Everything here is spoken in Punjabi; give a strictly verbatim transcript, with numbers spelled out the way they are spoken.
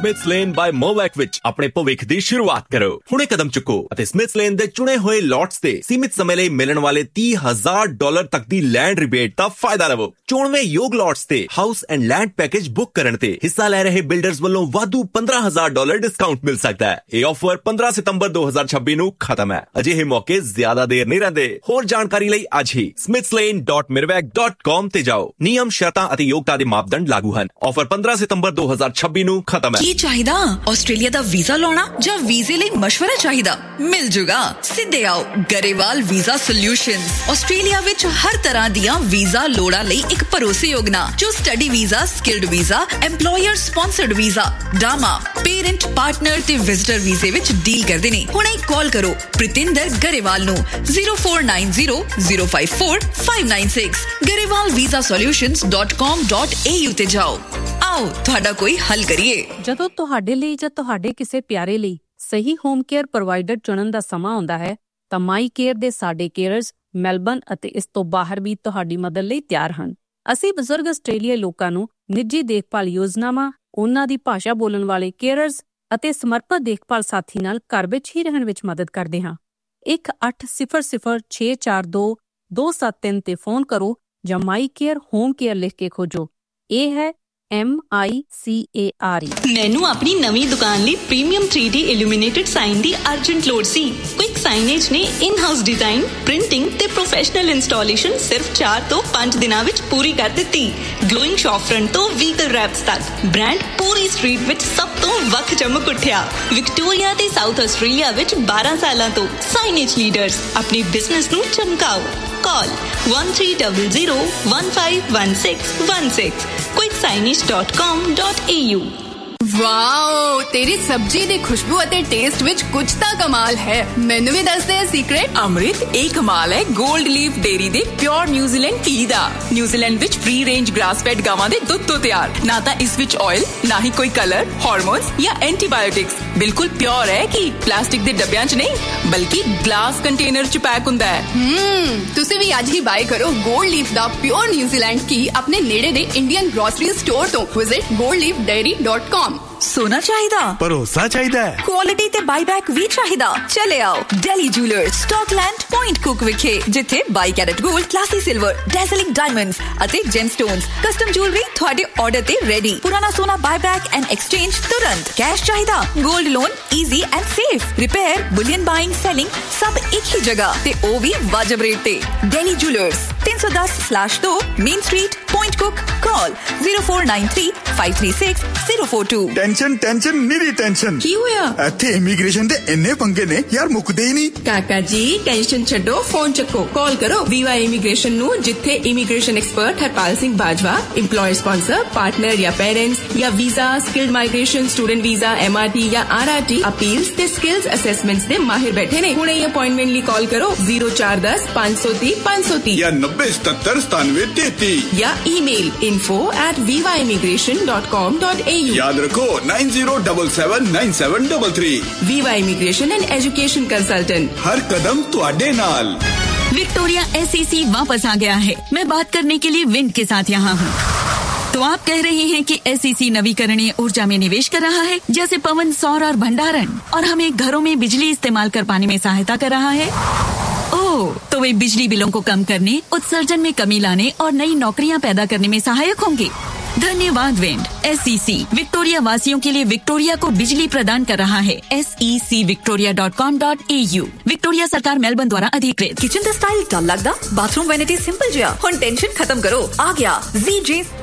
ਸਮਿਥਸ ਲੇਨ ਬਾਈ ਮੋਵੈਕ ਵਿੱਚ ਆਪਣੇ ਭਵਿੱਖ ਦੀ ਸ਼ੁਰੂਆਤ ਕਰੋ। ਹੁਣੇ ਕਦਮ ਚੁੱਕੋ ਅਤੇ ਸਮਿਥਸ ਲੇਨ ਦੇ ਚੁਣੇ ਹੋਏ ਲੋਟਸ ਤੇ ਸੀਮਿਤ ਸਮੇਂ ਲਈ ਮਿਲਣ ਵਾਲੇ ਤੀਹ ਹਜ਼ਾਰ ਡਾਲਰ ਤੱਕ ਦੀ ਲੈਂਡ ਰਿਬੇਟ ਦਾ ਫਾਇਦਾ ਲਵੋ। ਚੋਣਵੇਂ ਯੋਗ ਲੋਟਸ ਤੇ house and land package book ਕਰਨ ਤੇ ਹਿੱਸਾ ਲੈ ਰਹੇ ਬਿਲਡਰਸ ਵੱਲੋਂ ਵਾਧੂ ਪੰਦਰਾਂ ਹਜ਼ਾਰ ਡਾਲਰ ਡਿਸਕਾਊਂਟ ਮਿਲ ਸਕਦਾ ਹੈ। ਇਹ ਆਫਰ ਪੰਦਰਾਂ ਸਤੰਬਰ ਦੋ ਹਜ਼ਾਰ ਛੱਬੀ ਨੂੰ ਖਤਮ ਹੈ। ਅਜਿਹੇ ਮੌਕੇ ਜ਼ਿਆਦਾ ਦੇਰ ਨਹੀਂ ਰਹਿੰਦੇ। ਹੋਰ ਜਾਣਕਾਰੀ ਲਈ ਅੱਜ ਹੀ smiths lane dot mirwak dot com ਤੇ ਜਾਓ। ਨਿਯਮ, ਸ਼ਰਤਾਂ ਅਤੇ ਯੋਗਤਾ ਦੇ ਮਾਪਦੰਡ ਲਾਗੂ ਹਨ। ਆਫਰ ਪੰਦਰਾਂ ਸਤੰਬਰ ਦੋ ਹਜ਼ਾਰ ਛੱਬੀ ਨੂੰ ਖਤਮ ਹੈ। ਕੀ ਚਾਹੀਦਾ? ਆਸਟ੍ਰੇਲੀਆ ਦਾ ਵੀਜ਼ਾ ਲਾਉਣਾ ਜਾਂ ਵੀਜ਼ੇ ਲਈ ਮਸ਼ਵਰਾ ਚਾਹੀਦਾ? ਮਿਲ ਜੂਗਾ। ਸਿੱਧੇ ਆਓ ਗਰੇਵਾਲ ਵੀਜ਼ਾ ਸੋਲਿਊਸ਼ਨਸ। ਆਸਟ੍ਰੇਲੀਆ ਵਿੱਚ ਹਰ ਤਰ੍ਹਾਂ ਦੀਆਂ ਵੀਜ਼ਾ ਲੋੜਾਂ ਲਈ ਇੱਕ ਭਰੋਸੇਯੋਗ ਨਾਂ, ਜੋ study visa, skilled visa, employer sponsored visa, ਡਾਮਾ, parent, partner ਤੇ ਵਿਜ਼ਟਰ ਵੀਜ਼ੇ ਵਿੱਚ ਡੀਲ ਕਰਦੇ ਨੇ। ਹੁਣੇ ਕਾਲ ਕਰੋ ਪ੍ਰਿਤਿੰਦਰ ਗਰੇਵਾਲ ਨੂੰ zero four nine zero zero five four five nine six Grewal visa solutions dot com dot a u ਤੇ ਜਾਓ। ਆਓ ਤੁਹਾਡਾ ਕੋਈ ਹੱਲ ਕਰੀਏ। ਜਦੋਂ ਤੁਹਾਡੇ ਲਈ ਜਾਂ ਤੁਹਾਡੇ ਕਿਸੇ ਪਿਆਰੇ ਲਈ ਸਹੀ ਹੋਮ ਕੇਅਰ ਪ੍ਰੋਵਾਈਡਰ ਚੁਣਨ ਦਾ ਸਮਾਂ ਆਉਂਦਾ ਹੈ ਤਾਂ ਮਾਈ ਕੇਅਰ ਦੇ ਸਾਡੇ ਕੇਅਰਜ਼ ਮੈਲਬਨ ਅਤੇ ਇਸ ਤੋਂ ਬਾਹਰ ਵੀ ਤੁਹਾਡੀ ਮਦਦ ਲਈ ਤਿਆਰ ਹਨ। ਅਸੀਂ ਬਜ਼ੁਰਗ ਆਸਟ੍ਰੇਲੀਆਈ ਲੋਕਾਂ ਨੂੰ ਨਿੱਜੀ ਦੇਖਭਾਲ ਯੋਜਨਾਵਾਂ, ਉਹਨਾਂ ਦੀ ਭਾਸ਼ਾ ਬੋਲਣ ਵਾਲੇ ਕੇਅਰਜ਼ ਅਤੇ ਸਮਰਪਿਤ ਦੇਖਭਾਲ ਸਾਥੀ ਨਾਲ ਘਰ ਵਿੱਚ ਹੀ ਰਹਿਣ ਵਿੱਚ ਮਦਦ ਕਰਦੇ ਹਾਂ। ਇੱਕ ਅੱਠ ਸਿਫਰ ਸਿਫਰ ਛੇ ਚਾਰ ਦੋ ਦੋ ਸੱਤ ਤਿੰਨ ਤੇ ਫੋਨ ਕਰੋ ਜਾਂ ਮਾਈ ਕੇਅਰ ਹੋਮ ਕੇਅਰ ਲਿਖ ਕੇ ਖੋਜੋ। ਇਹ ਹੈ M I C A R E। ਮੈਨੂੰ ਆਪਣੀ ਨਵੀਂ ਦੁਕਾਨ ਲਈ premium three D illuminated sign ਦੀ ਅਰਜੈਂਟ ਲੋੜ ਸੀ। ਕੁਇਕ ਸਾਈਨੇਜ ਨੇ ਇਨ ਹਾਊਸ ਡਿਜ਼ਾਈਨ, ਪ੍ਰਿੰਟਿੰਗ ਤੇ ਪ੍ਰੋਫੈਸ਼ਨਲ ਇੰਸਟਾਲੇਸ਼ਨ ਸਿਰਫ ਚਾਰ ਤੋਂ ਪੰਜ ਦਿਨਾਂ ਵਿੱਚ ਪੂਰੀ ਕਰ ਦਿੱਤੀ। ਗਲੋਇੰਗ ਸ਼ੌਪ ਫਰੰਟ ਤੋਂ ਵਹੀਕਲ ਰੈਪਸ ਤੱਕ ਬ੍ਰਾਂਡ ਪੂਰੀ ਸਟਰੀਟ ਵਿੱਚ ਸਭ ਤੋਂ ਵੱਖ ਚਮਕ ਉੱਠਿਆ। ਵਿਕਟੋਰੀਆ ਤੇ ਸਾਊਥ ਆਸਟ੍ਰੇਲੀਆ ਵਿੱਚ ਬਾਰਾਂ ਸਾਲਾਂ ਤੋਂ ਸਾਈਨੇਜ ਲੀਡਰਸ। ਆਪਣੀ ਬਿਜ਼ਨਸ ਨੂੰ ਚਮਕਾਓ। Call one three zero zero one five one six one six quick signage dot com dot a u। Wow, ਤੇਰੀ ਸਬਜ਼ੀ ਦੀ ਖੁਸ਼ਬੂ ਅਤੇ ਟੇਸਟ ਵਿੱਚ ਕੁਝ ਤਾਂ ਕਮਾਲ ਹੈ। ਮੈਨੂੰ ਵੀ ਦੱਸ ਦੇ ਸੀਕ੍ਰੇਟ। ਅੰਮ੍ਰਿਤ, ਇਹ ਕਮਾਲ ਹੈ 골ਡ ਲੀਫ ਡੇਅਰੀ ਦੇ ਪਿਓਰ ਨਿਊਜ਼ੀਲੈਂਡ ਘੀ ਦਾ। ਨਿਊਜ਼ੀਲੈਂਡ ਵਿੱਚ ਫ੍ਰੀ ਰੇਂਜ ਗ੍ਰਾਸ ਫੈਡ ਗਾਵਾਂ ਦੇ ਦੁੱਧ ਤੋਂ ਤਿਆਰ। ਨਾ ਤਾਂ ਇਸ ਵਿੱਚ ਆਇਲ, ਨਾ ਹੀ ਕੋਈ ਕਲਰ, ਹਾਰਮੋਨਸ ਜਾਂ ਐਂਟੀਬਾਇਓਟਿਕਸ। ਬਿਲਕੁਲ ਪਿਓਰ ਹੈ ਕਿ ਪਲਾਸਟਿਕ ਦੇ ਡੱਬਿਆਂ 'ਚ ਨਹੀਂ, ਬਲਕਿ ਗਲਾਸ ਕੰਟੇਨਰ 'ਚ ਪੈਕ ਹੁੰਦਾ ਹੈ। ਹਮ ਤੁਸੀਂ ਵੀ ਅੱਜ ਹੀ ਬਾਏ ਕਰੋ 골ਡ ਲੀਫ ਦਾ ਪਿਓਰ ਨਿਊਜ਼ੀਲੈਂਡ ਘੀ ਆਪਣੇ ਨੇੜੇ ਦੇ ਇੰਡੀਅਨ ਗ੍ਰੋਸਰੀ ਸਟੋਰ ਤੋਂ। Visit gold leaf dairy dot com। ਸੋਨਾ ਚਾਹੀਦਾ? ਭਰੋਸਾ ਚਾਹੀਦਾ ਹੈ? ਕੁਆਲਿਟੀ ਤੇ ਬਾਈਬੈਕ ਵੀ ਚਾਹੀਦਾ? ਚਲੇ ਆਓ ਡੈਲੀ ਜੂਲਰਸ, ਸਟਾਕਲੈਂਡ, ਪੁਆਇੰਟ ਕੁਕ ਵਿਖੇ, ਜਿੱਥੇ ਬਾਈ ਕੈਰਟ 골ਡ, ਕਲਾਸੀ ਸਿਲਵਰ, ਡੈਜ਼ਲਿੰਗ ਡਾਇਮੰਡਸ ਅਤੇ ਜੈਮਸਟੋਨਸ ਕਸਟਮ ਜੁਐਲਰੀ ਤੁਹਾਡੇ ਆਰਡਰ ਤੇ ਰੈਡੀ। ਪੁਰਾਣਾ ਸੋਨਾ ਬਾਈਬੈਕ ਐਂਡ ਐਕਸਚੇਂਜ ਤੁਰੰਤ। ਕੈਸ਼ ਚਾਹੀਦਾ? 골ਡ loan easy and safe. Repair, bullion buying, selling ਸਭ ਇੱਕ ਹੀ ਜਗ੍ਹਾ ਤੇ ਉਹ ਵੀ ਵਾਜਬ ਰੇਟ ਤੇ। ਡੈਲੀ ਜੂਲਰਸ ਤਿੰਨ ਸੌ ਦਸ ਸਲੈਸ਼ ਦੋ ਮੇਨ ਸਟਰੀਟ, ਪੁਆਇੰਟ ਕੁਕ। ਕਾਲ zero four nine three five three six zero four two। Tension tension ਨਿਰੀ tension. ਕੀ ਹੋਇਆ? ਇੱਥੇ ਇਮੀਗ੍ਰੇਸ਼ਨ ਦੇ ਇੰਨੇ ਪੰਗੇ ਨੇ ਯਾਰ, ਮੁੱਕਦੇ ਹੀ ਨਹੀਂ। ਕਾਕਾ ਜੀ ਟੈਨਸ਼ਨ ਛੱਡੋ, ਫੋਨ ਚੱਕੋ, ਕਾਲ ਕਰੋ ਵੀਵਾ ਇਮੀਗ੍ਰੇਸ਼ਨ ਨੂੰ, ਜਿੱਥੇ immigration expert Harpal Singh Bajwa, employer sponsor, partner ਜਾਂ ਪੇਰੈਂਟਸ ਜਾਂ visa, skilled migration, student visa, M R T ਜਾਂ R R T, ਅਪੀਲਸ ਤੇ ਸਕਿਲਸ ਅਸੈਸਮੈਂਟਸ ਦੇ ਮਾਹਿਰ ਬੈਠੇ ਨੇ। ਹੁਣੇ ਹੀ ਅਪਾਇੰਟਮੈਂਟ ਲਈ ਕਾਲ ਕਰੋ zero four one zero five zero three five zero three ਜਾਂ ਨੱਬੇ ਸਤੱਤਰ ਸਤਾਨਵੇਂ ਤੇਤੀ ਜਾਂ email info at viva immigration dot com dot a u। ਯਾਦ ਰੱਖੋ nine zero seven seven nine seven three three। Viva Immigration and Education Consultant। हर कदम ਤੁਹਾਡੇ ਨਾਲ। विक्टोरिया S E C वापस आ गया है। मैं बात करने के लिए विंड के साथ यहाँ हूँ। तो आप कह रहे हैं कि S E C नवीकरणीय ऊर्जा में निवेश कर रहा है, जैसे पवन, सौर और भंडारण, और हमें घरों में बिजली इस्तेमाल कर पाने में सहायता कर रहा है। ओह, तो वे बिजली बिलों को कम करने, उत्सर्जन में कमी लाने और नई नौकरियां पैदा करने में सहायक होंगे। धन्यवाद wind. S E C Victoria वासियों के लिए विक्टोरिया को बिजली प्रदान कर रहा है। S E C victoria dot com dot a u। Victoria सरकार मेलबर्न द्वारा अधिकृत। किचन ਦਾ ਸਟਾਈਲ ਡਲ ਲੱਗਦਾ? ਬਾਥਰੂਮ ਵੈਨਿਟੀ ਸਿੰਪਲ ਜਿਹਾ। ਹੁਣ ਟੈਨਸ਼ਨ ਖਤਮ ਕਰੋ। ਆ ਗਿਆ Z J